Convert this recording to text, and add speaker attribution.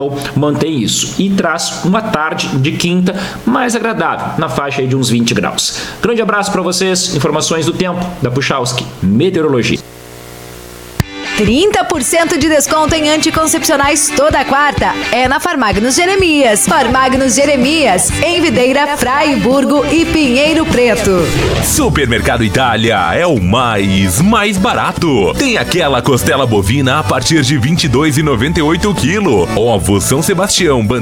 Speaker 1: mantém isso e traz uma tarde de quinta mais agradável, na faixa aí de uns 20 graus. Grande abraço para vocês, informações do tempo da Puchalski Meteorologia.
Speaker 2: 30% de desconto em anticoncepcionais toda quarta é na Farmagnos Jeremias. Farmagnos Jeremias, em Videira, Fraiburgo e Pinheiro Preto.
Speaker 3: Supermercado Itália é o mais barato. Tem aquela costela bovina a partir de R$ 22,98 o quilo. Ovo São Sebastião